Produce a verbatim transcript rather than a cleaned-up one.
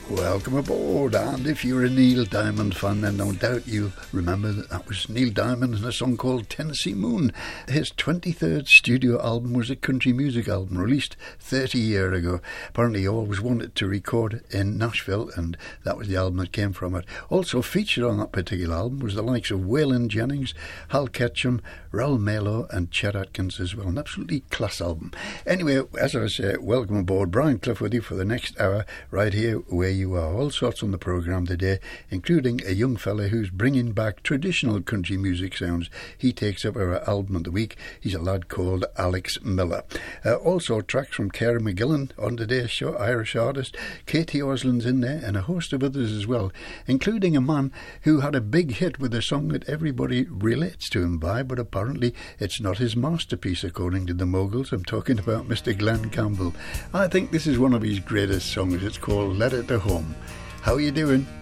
Welcome aboard, and if you're a Neil Diamond fan, then no doubt you'll remember that that was Neil Diamond and a song called Tennessee Moon. His twenty-third studio album was a country music album released thirty years ago. Apparently he always wanted to record in Nashville, and that was the album that came from it. Also featured on that particular album was the likes of Waylon Jennings, Hal Ketchum, Raul Malo and Chet Atkins as well. An absolutely class album. Anyway, as I say, welcome aboard. Brian Clough with you for the next hour right here where you are. All sorts on the programme today, including a young fella who's bringing back traditional country music sounds. He takes up our album of the week. He's a lad called Alex Miller. Uh, also tracks from Karen McGillan on today's show, Irish artist. Katie Osland's in there and a host of others as well, including a man who had a big hit with a song that everybody relates to him by, but apparently it's not his masterpiece according to the moguls. I'm talking about Mister Glenn Campbell. I think this is one of his greatest songs. It's called Letter to Home. How are you doing?